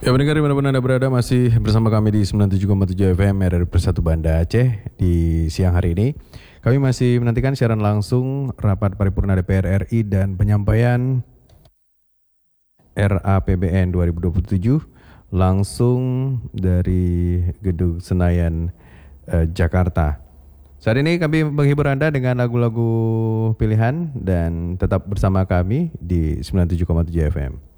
Ya pendengar dimanapun Anda berada, masih bersama kami di 97,7 FM RRI Persatu Banda Aceh di siang hari ini. Kami masih menantikan siaran langsung rapat paripurna DPR RI dan penyampaian RAPBN 2027 langsung dari Gedung Senayan, Jakarta. Saat ini kami menghibur Anda dengan lagu-lagu pilihan dan tetap bersama kami di 97,7 FM.